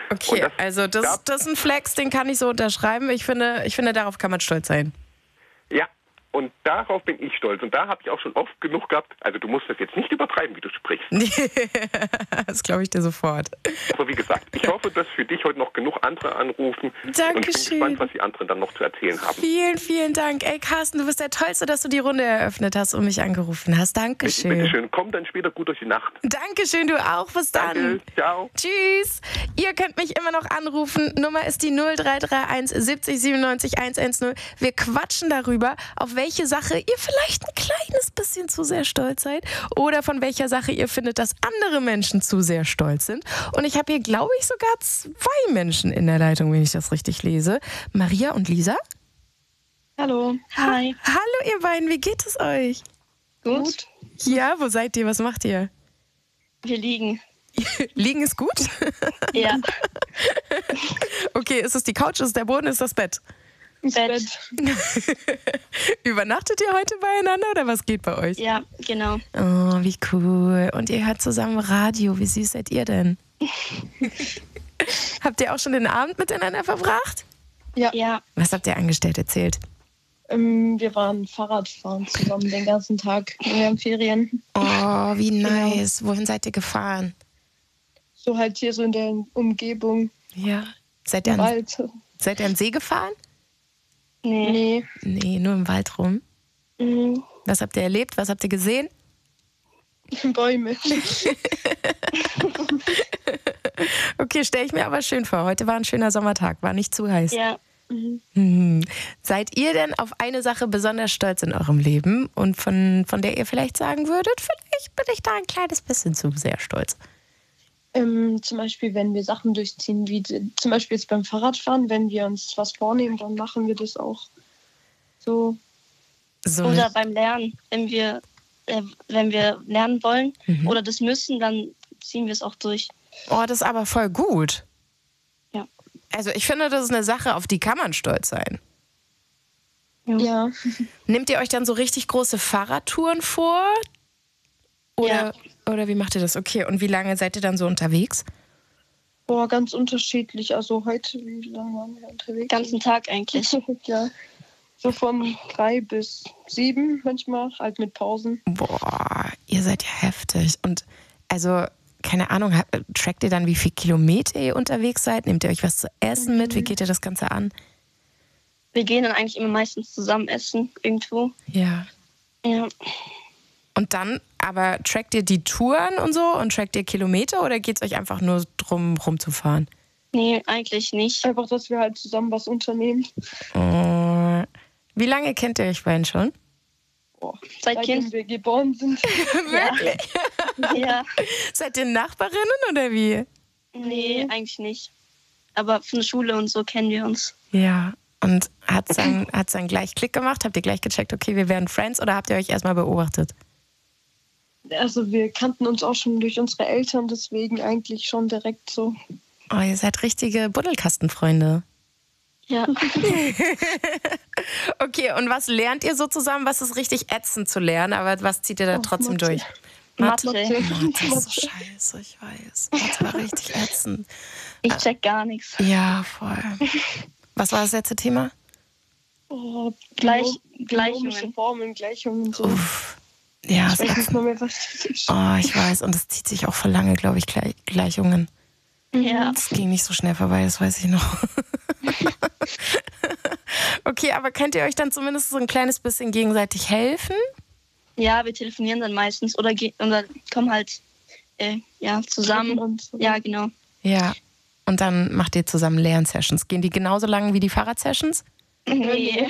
Okay, also das ist ein Flex, den kann ich so unterschreiben. Ich finde, darauf kann man stolz sein. Ja, und darauf bin ich stolz. Und da habe ich auch schon oft genug gehabt. Also du musst das jetzt nicht übertreiben, wie du sprichst. Das glaube ich dir sofort. Aber wie gesagt, ich hoffe, dass für dich heute noch genug andere anrufen. Dankeschön. Und ich bin gespannt, was die anderen dann noch zu erzählen haben. Vielen, vielen Dank. Ey, Carsten, du bist der Tollste, dass du die Runde eröffnet hast und mich angerufen hast. Dankeschön. Bitteschön. Komm dann später gut durch die Nacht. Dankeschön, du auch. Bis dann. Danke. Ciao. Tschüss. Ihr könnt mich immer noch anrufen. Nummer ist die 0331 70 97 110. Wir quatschen darüber, auf welche Sache ihr vielleicht ein kleines bisschen zu sehr stolz seid oder von welcher Sache ihr findet, dass andere Menschen zu sehr stolz sind. Und ich habe hier, glaube ich, sogar 2 Menschen in der Leitung, wenn ich das richtig lese. Maria und Lisa. Hallo. Hi. Hallo ihr beiden, wie geht es euch? Gut. Ja, wo seid ihr? Was macht ihr? Wir liegen. Liegen ist gut? Ja. Okay, ist es die Couch, ist es der Boden, ist das Bett? Bett. Übernachtet ihr heute beieinander oder was geht bei euch? Ja, genau. Oh, wie cool. Und ihr hört zusammen Radio. Wie süß seid ihr denn? Habt ihr auch schon den Abend miteinander verbracht? Ja. Was habt ihr angestellt? Erzählt. Wir waren Fahrradfahren zusammen den ganzen Tag. Wir haben Ferien. Oh, wie nice. Wohin seid ihr gefahren? So halt hier so in der Umgebung. Ja. Seid ihr Im Wald. Seid ihr an den See gefahren? Nee. Nee, nur im Wald rum. Mhm. Was habt ihr erlebt? Was habt ihr gesehen? Bäume. Okay, stelle ich mir aber schön vor. Heute war ein schöner Sommertag, war nicht zu heiß. Ja. Seid ihr denn auf eine Sache besonders stolz in eurem Leben und von der ihr vielleicht sagen würdet, vielleicht bin ich da ein kleines bisschen zu sehr stolz? Zum Beispiel, wenn wir Sachen durchziehen, wie zum Beispiel jetzt beim Fahrradfahren, wenn wir uns was vornehmen, dann machen wir das auch so. Oder beim Lernen, wenn wir lernen wollen oder das müssen, dann ziehen wir es auch durch. Oh, das ist aber voll gut. Ja. Also ich finde, das ist eine Sache, auf die kann man stolz sein. Ja. Nehmt ihr euch dann so richtig große Fahrradtouren vor? Oder wie macht ihr das? Okay, und wie lange seid ihr dann so unterwegs? Boah, ganz unterschiedlich. Also heute, wie lange waren wir unterwegs? Den ganzen Tag eigentlich. Ja. So von 3 bis 7 manchmal, halt mit Pausen. Boah, ihr seid ja heftig. Und also, keine Ahnung, trackt ihr dann, wie viel Kilometer ihr unterwegs seid? Nehmt ihr euch was zu essen mit? Wie geht ihr das Ganze an? Wir gehen dann eigentlich immer meistens zusammen essen irgendwo. Ja. Ja. Und dann, aber trackt ihr die Touren und so und trackt ihr Kilometer oder geht es euch einfach nur drum, rumzufahren? Nee, eigentlich nicht. Einfach, dass wir halt zusammen was unternehmen. Wie lange kennt ihr euch beiden schon? Boah, Seitdem wir geboren sind. Wirklich? Ja. Seid ihr Nachbarinnen oder wie? Nee, eigentlich nicht. Aber von der Schule und so kennen wir uns. Ja. Und hat's dann gleich Klick gemacht? Habt ihr gleich gecheckt, okay, wir werden Friends oder habt ihr euch erstmal beobachtet? Also wir kannten uns auch schon durch unsere Eltern, deswegen eigentlich schon direkt so. Oh, ihr seid richtige Buddelkastenfreunde. Ja. Okay, und was lernt ihr so zusammen? Was ist richtig ätzend zu lernen, aber was zieht ihr da trotzdem Mathe. durch? Mathe. Mathe ist so scheiße, ich weiß. Mathe war richtig ätzend. Ich check gar nichts. Ja, voll. Was war das letzte Thema? Oh, Gleichungen. Formeln, Gleichungen und so. Uff. Ja, Ich weiß nicht mal mehr, was das ist. Oh, ich weiß. Und das zieht sich auch für lange, glaube ich, Gleichungen. Ja. Das ging nicht so schnell vorbei, das weiß ich noch. Okay, aber könnt ihr euch dann zumindest so ein kleines bisschen gegenseitig helfen? Ja, wir telefonieren dann meistens oder kommen halt zusammen. Und so. Ja, genau. Ja. Und dann macht ihr zusammen Lernsessions. Gehen die genauso lang wie die Fahrradsessions? Nee.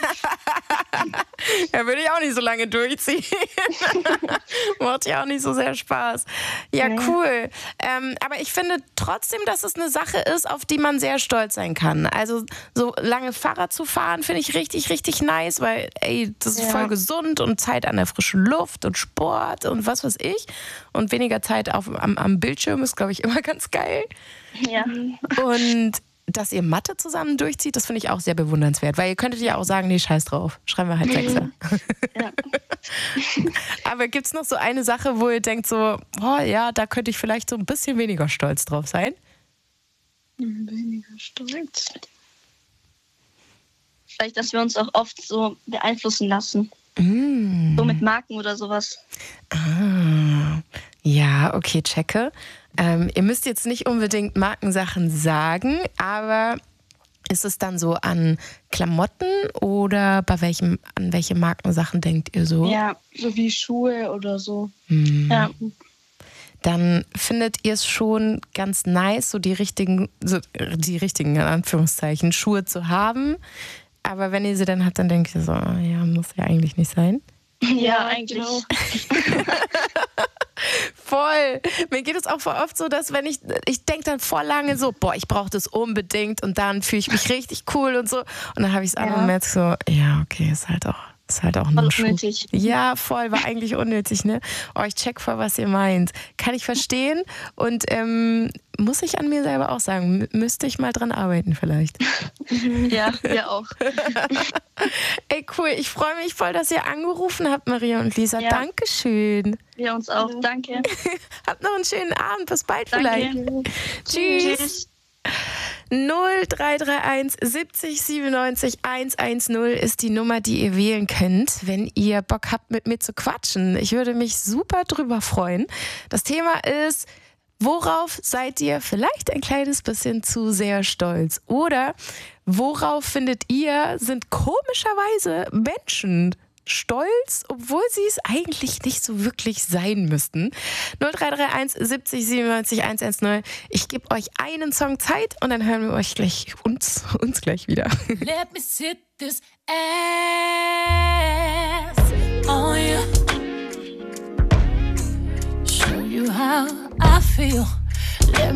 Ja, würde ich auch nicht so lange durchziehen. Macht ja auch nicht so sehr Spaß. Ja, cool. Aber ich finde trotzdem, dass es eine Sache ist, auf die man sehr stolz sein kann. Also so lange Fahrrad zu fahren, finde ich richtig, richtig nice, weil das ist voll gesund und Zeit an der frischen Luft und Sport und was weiß ich. Und weniger Zeit am Bildschirm ist, glaube ich, immer ganz geil. Ja. Und dass ihr Mathe zusammen durchzieht, das finde ich auch sehr bewundernswert. Weil ihr könntet ja auch sagen, nee, scheiß drauf, schreiben wir halt Sechser. Ja. Aber gibt es noch so eine Sache, wo ihr denkt so, oh ja, da könnte ich vielleicht so ein bisschen weniger stolz drauf sein? Weniger stolz. Vielleicht, dass wir uns auch oft so beeinflussen lassen. So mit Marken oder sowas. Ja, okay, checke. Ihr müsst jetzt nicht unbedingt Markensachen sagen, aber ist es dann so an Klamotten oder an welche Markensachen denkt ihr so? Ja. So wie Schuhe oder so. Ja. Dann findet ihr es schon ganz nice, so die richtigen in Anführungszeichen Schuhe zu haben. Aber wenn ihr sie dann habt, dann denkt ihr so, ja, muss ja eigentlich nicht sein. Ja, eigentlich. Genau. Voll. Mir geht es auch voll oft so, dass wenn ich denke dann voll lange so, boah, ich brauche das unbedingt und dann fühle ich mich richtig cool und so. Und dann habe ich es an und merke so, ja, okay, ist halt auch nur ein Schuh. Unnötig. Ja, voll, war eigentlich unnötig, ne? Oh, ich check voll, was ihr meint. Kann ich verstehen und muss ich an mir selber auch sagen, müsste ich mal dran arbeiten vielleicht. Ja, wir auch. Ey, cool, ich freue mich voll, dass ihr angerufen habt, Maria und Lisa. Ja. Dankeschön. Wir uns auch. Danke. Habt noch einen schönen Abend, bis bald Danke. vielleicht. Tschüss. 0331 70 97 110 ist die Nummer, die ihr wählen könnt, wenn ihr Bock habt, mit mir zu quatschen. Ich würde mich super drüber freuen. Das Thema ist, worauf seid ihr vielleicht ein kleines bisschen zu sehr stolz? Oder worauf findet ihr, sind komischerweise Menschen stolz, obwohl sie es eigentlich nicht so wirklich sein müssten? 0331 70 97 110. Ich gebe euch einen Song Zeit und dann hören wir euch gleich uns gleich wieder. Let me sit this ass on you. Show you how I feel. Let